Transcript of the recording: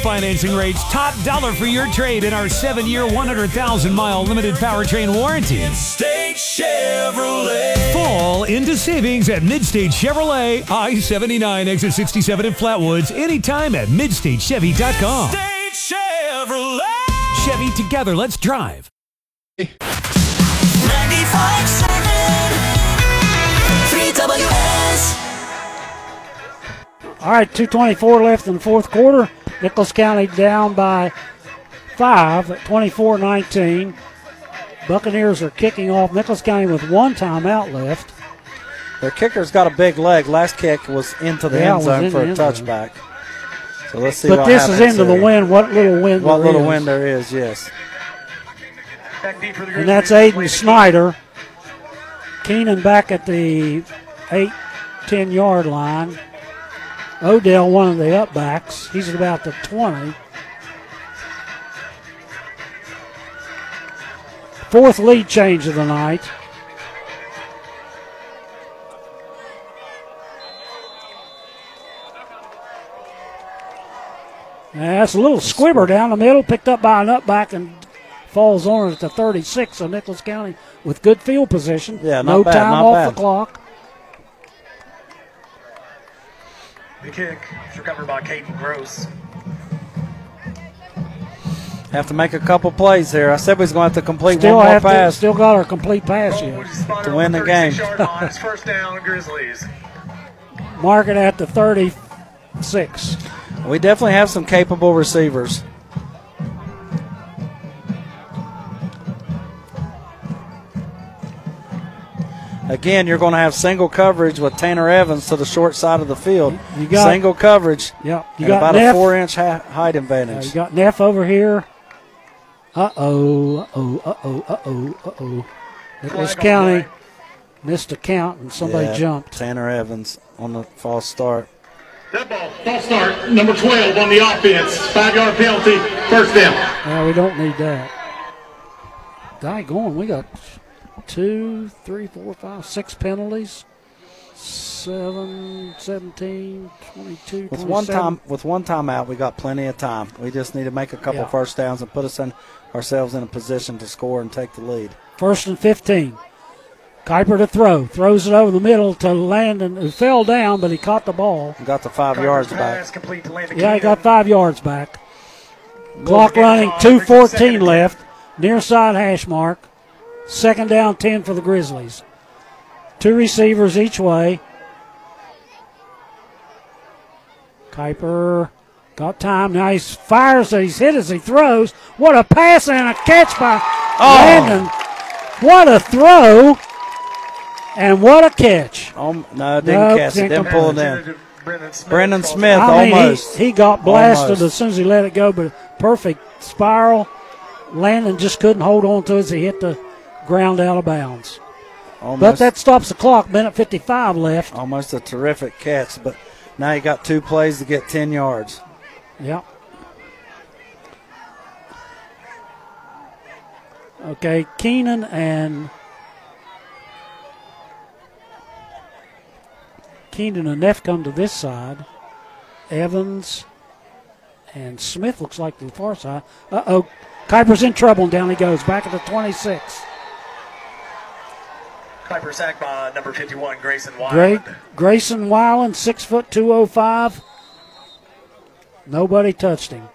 financing rates, top dollar for your trade in our 7-year, 100,000-mile limited powertrain warranty. Midstate Chevrolet. Fall into savings at Midstate Chevrolet, I-79, exit 67 in Flatwoods, anytime at MidstateChevy.com. Midstate Chevrolet. Chevy, together, let's drive. 95.7 3WS. All right, 2:24 left in the fourth quarter. Nicholas County down by 5 at 24-19. Buccaneers are kicking off. Nicholas County with one timeout left. Their kicker's got a big leg. Last kick was into the end zone for a touchback. So let's see what happens. But this is into the wind. What little wind What there little is. wind there is, yes. And that's Aiden Snyder. Keenan back at the 8-10 yard line. Odell, one of the upbacks. He's at about the 20. Fourth lead change of the night. That's a little squibber down the middle, picked up by an upback and falls on it at the 36 of Nicholas County with good field position. Yeah, no not bad, time not off bad. the clock. The kick is recovered by Caden Gross. Have to make a couple plays here. I said we was going to have to complete Still one more have to, pass still got our complete pass yet. to win the game. First down, Grizzlies. Mark it at the 36. We definitely have some capable receivers. Again, you're going to have single coverage with Tanner Evans to the short side of the field. You got single coverage. Yeah, you and got about Neff. a 4-inch height advantage. You got Neff over here. Nicholas County missed a count and somebody Yeah, jumped. Tanner Evans on the false start. That ball, false start, number 12 on the offense. 5-yard penalty, first down. No, we don't need that. Daggone, we got 2, 3, 4, 5, 6 penalties. 7, 17, 22, With 27. one time out, we got plenty of time. We just need to make a couple first downs and put ourselves in a position to score and take the lead. First and 15. Kuiper to throw. Throws it over the middle to Landon, who fell down, but he caught the ball. Got the 5 yards back. Yeah, he got 5 yards back. Clock running, 2:14 left. Near side hash mark. Second down, 10 for the Grizzlies. 2 receivers each way. Kuiper got time. Now he fires. He's hit as he throws. What a pass and a catch by Landon. What a throw and what a catch. No, didn't catch it. Didn't pull it in. Brendan Smith almost. He got blasted Almost. as soon as he let it go, but perfect spiral. Landon just couldn't hold on to it as he hit the ground out of bounds. Almost, But that stops the clock. Minute 55 left. almost a terrific catch. But now you got 2 plays to get 10 yards. Yep. Okay, Keenan and Neff come to this side. Evans and Smith looks like to the far side. Kuiper's in trouble, and down he goes. Back at the 26. Kuiper sacked by number 51, Grayson Wyland. Grayson Weiland, 6'2", 205. Nobody touched him.